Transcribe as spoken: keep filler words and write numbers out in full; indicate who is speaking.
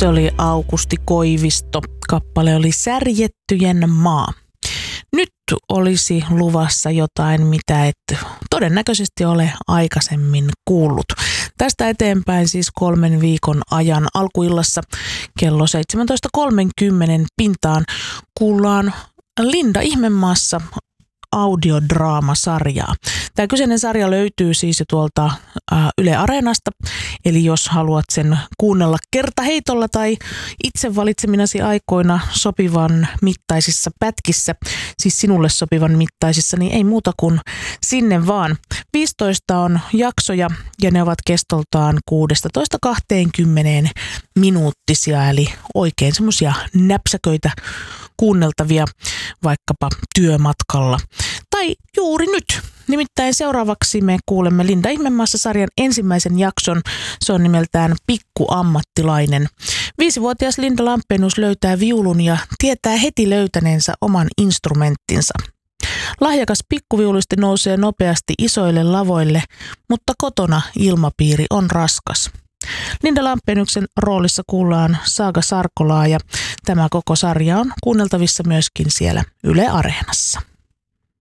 Speaker 1: Se oli Aukusti Koivisto. Kappale oli Särjettyjen maa. Nyt olisi luvassa jotain, mitä et todennäköisesti ole aikaisemmin kuullut. Tästä eteenpäin siis kolmen viikon ajan alkuillassa kello seitsemäntoista kolmekymmentä pintaan kuullaan Linda Ihmemaassa audiodraamasarjaa. Tämä kyseinen sarja löytyy siis jo tuolta ä, Yle Areenasta, eli jos haluat sen kuunnella kertaheitolla tai itse valitseminasi aikoina sopivan mittaisissa pätkissä, siis sinulle sopivan mittaisissa, niin ei muuta kuin sinne vaan. viisitoista on jaksoja ja ne ovat kestoltaan kuusitoista kaksikymmentä minuuttisia, eli oikein semmoisia näpsäköitä kuunneltavia vaikkapa työmatkalla. Tai juuri nyt. Nimittäin seuraavaksi me kuulemme Linda Ihmemaassa-sarjan ensimmäisen jakson. Se on nimeltään Pikkuammattilainen. Viisivuotias Linda Lampenius löytää viulun ja tietää heti löytäneensä oman instrumenttinsa. Lahjakas pikkuviulisti nousee nopeasti isoille lavoille, mutta kotona ilmapiiri on raskas. Linda Lampeniuksen roolissa kuullaan Saaga Sarkolaa ja tämä koko sarja on kuunneltavissa myöskin siellä Yle Areenassa.